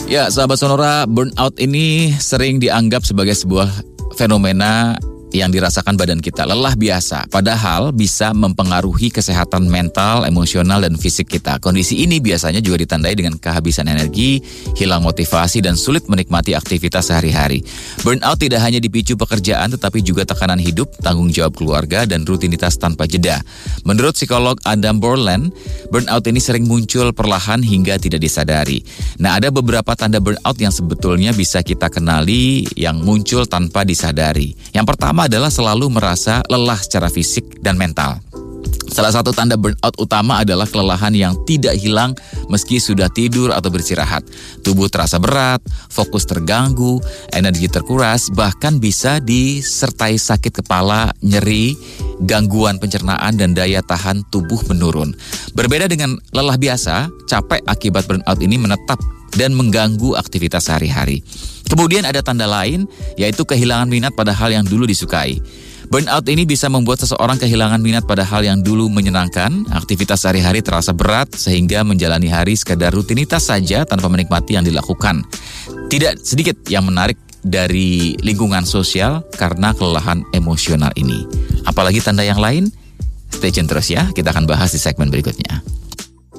Ya, sahabat Sonora, burnout ini sering dianggap sebagai sebuah fenomena yang dirasakan badan kita, lelah biasa, padahal bisa mempengaruhi kesehatan mental, emosional, dan fisik kita. Kondisi ini biasanya juga ditandai dengan kehabisan energi, hilang motivasi, dan sulit menikmati aktivitas sehari-hari. Burnout tidak hanya dipicu pekerjaan, tetapi juga tekanan hidup, tanggung jawab keluarga, dan rutinitas tanpa jeda. Menurut psikolog Adam Borland, burnout ini sering muncul perlahan hingga tidak disadari. Nah, ada beberapa tanda burnout yang sebetulnya bisa kita kenali yang muncul tanpa disadari. Yang pertama adalah selalu merasa lelah secara fisik dan mental. Salah satu tanda burnout utama adalah kelelahan yang tidak hilang meski sudah tidur atau beristirahat. Tubuh terasa berat, fokus terganggu, energi terkuras, bahkan bisa disertai sakit kepala, nyeri, gangguan pencernaan, dan daya tahan tubuh menurun. Berbeda dengan lelah biasa, capek akibat burnout ini menetap dan mengganggu aktivitas sehari-hari. Kemudian ada tanda lain, yaitu kehilangan minat pada hal yang dulu disukai. Burnout ini bisa membuat seseorang kehilangan minat pada hal yang dulu menyenangkan, aktivitas sehari-hari terasa berat, sehingga menjalani hari sekadar rutinitas saja tanpa menikmati yang dilakukan. Tidak sedikit yang menarik dari lingkungan sosial karena kelelahan emosional ini. Apalagi tanda yang lain? Stay tune terus ya, kita akan bahas di segmen berikutnya.